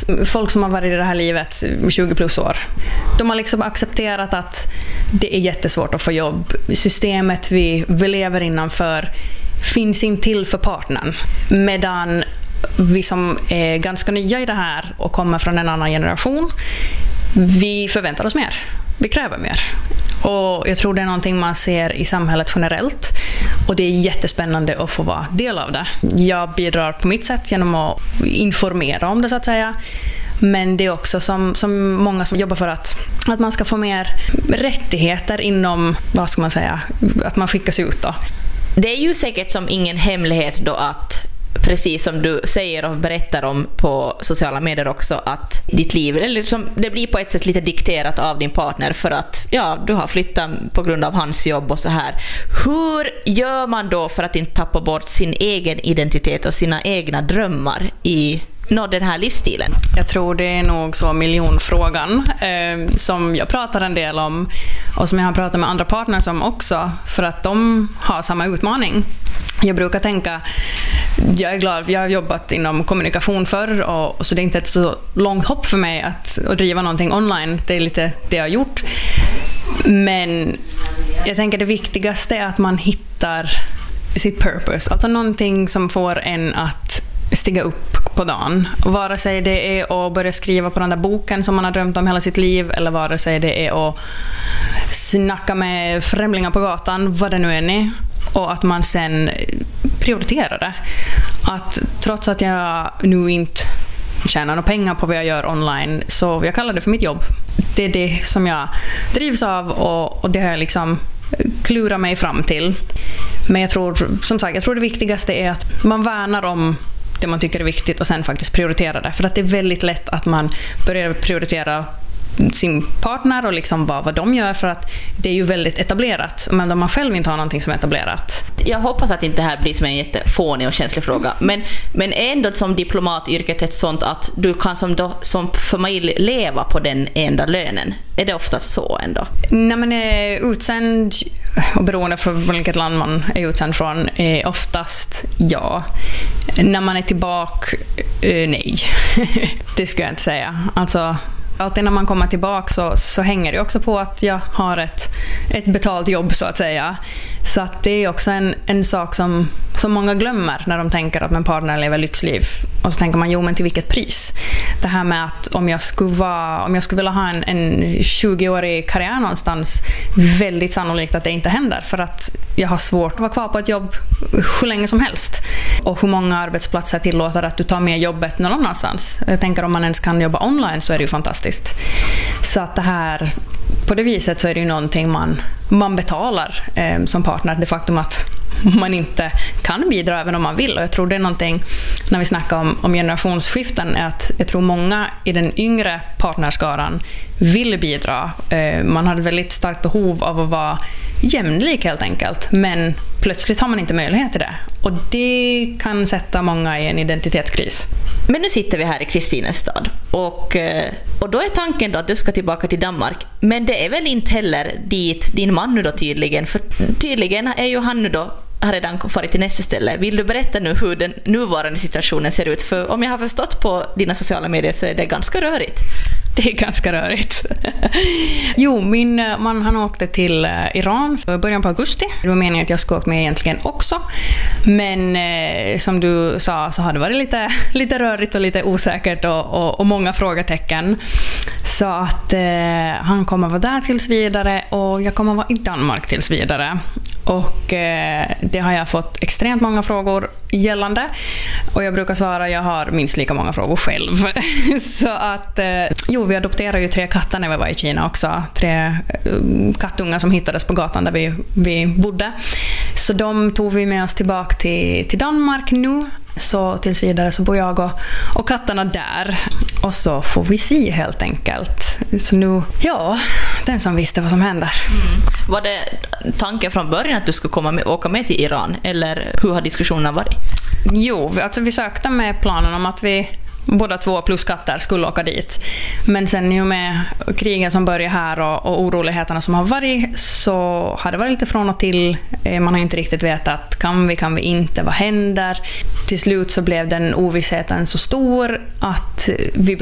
att folk som har varit i det här livet 20 plus år, de har liksom accepterat att det är jättesvårt att få jobb. Systemet vi lever innanför finns in till för partnern. Medan vi som är ganska nya i det här och kommer från en annan generation, vi förväntar oss mer. Vi kräver mer. Och jag tror det är någonting man ser i samhället generellt. Och det är jättespännande att få vara del av det. Jag bidrar på mitt sätt genom att informera om det, så att säga. Men det är också som många som jobbar för att man ska få mer rättigheter inom, vad ska man säga, att man skickas ut då. Det är ju säkert som ingen hemlighet då att, precis som du säger och berättar om på sociala medier också, att ditt liv, eller liksom, det blir på ett sätt lite dikterat av din partner för att du har flyttat på grund av hans jobb och så här. Hur gör man då för att inte tappa bort sin egen identitet och sina egna drömmar i den här livsstilen? Jag tror det är nog så miljonfrågan som jag pratar en del om och som jag har pratat med andra partners om också, för att de har samma utmaning. Jag brukar tänka, jag är glad, jag har jobbat inom kommunikation förr och så det är inte ett så långt hopp för mig att driva någonting online. Det är lite det jag har gjort. Men jag tänker det viktigaste är att man hittar sitt purpose. Alltså någonting som får en att stiga upp på dagen. Vare sig det är att börja skriva på den där boken som man har drömt om hela sitt liv, eller vare sig det är att snacka med främlingar på gatan, vad det nu är. Och att man sen prioriterar det. Att trots att jag nu inte tjänar några pengar på vad jag gör online, så jag kallar det för mitt jobb. Det är det som jag drivs av och det har jag liksom klurat mig fram till. Men jag tror det viktigaste är att man värnar om det man tycker är viktigt och sen faktiskt prioritera det. För att det är väldigt lätt att man börjar prioritera sin partner och liksom vad de gör, för att det är ju väldigt etablerat, men om man själv inte har någonting som är etablerat. Jag hoppas att inte det här blir som en jättefånig och känslig fråga, men ändå som diplomatyrket ett sånt att du kan som familj leva på den enda lönen. Är det oftast så ändå? När man är utsänd och beroende från vilket land man är utsänd från är oftast ja. När man är tillbaka, nej. Det skulle jag inte säga. Alltså alltid när man kommer tillbaka så hänger det också på att jag har ett betalt jobb, så att säga. Så att det är också en sak som många glömmer när de tänker att min partner lever lyxliv. Och så tänker man, men till vilket pris? Det här med att om jag skulle vilja ha en 20-årig karriär någonstans, väldigt sannolikt att det inte händer. För att jag har svårt att vara kvar på ett jobb hur länge som helst. Och hur många arbetsplatser tillåter att du tar med jobbet någon annanstans. Jag tänker om man ens kan jobba online så är det ju fantastiskt. Så att det här, på det viset så är det ju någonting man betalar som partner. Det faktum att man inte kan bidra även om man vill. Och jag tror det är någonting, när vi snackar om generationsskiften, är att jag tror många i den yngre partnerskaran vill bidra. Man har ett väldigt starkt behov av att vara jämlik helt enkelt, men plötsligt har man inte möjlighet till det. Och det kan sätta många i en identitetskris. Men nu sitter vi här i Kristinestad och då är tanken då att du ska tillbaka till Danmark. Men det är väl inte heller dit din man nu då tydligen, för tydligen är ju han nu då har redan farit till nästa ställe. Vill du berätta nu hur den nuvarande situationen ser ut? För om jag har förstått på dina sociala medier så är det ganska rörigt. Det är ganska rörigt. Jo, min man han åkte till Iran i början på augusti. Det var meningen att jag skulle åka med egentligen också. Men som du sa så har det varit lite rörigt och lite osäkert och många frågetecken. Så att han kommer vara där tills vidare och jag kommer vara i Danmark tills vidare. Och det har jag fått extremt många frågor gällande. Och jag brukar svara, jag har minst lika många frågor själv. Så att, vi adopterade ju 3 katter när vi var i Kina också. 3 kattungar som hittades på gatan där vi bodde. Så de tog vi med oss tillbaka till Danmark nu. Så tills vidare så bor jag och katterna där. Och så får vi se helt enkelt. Så nu, den som visste vad som händer. Var det tanken från början att du skulle åka med till Iran? Eller hur har diskussionerna varit? Jo, alltså vi sökte med planen om att vi båda 2 plus katter skulle åka dit. Men sen ju med krigen som börjar här och oroligheterna som har varit, så har det varit lite från och till. Man har inte riktigt vetat, kan vi inte, vad händer? Till slut så blev den ovissheten så stor att vi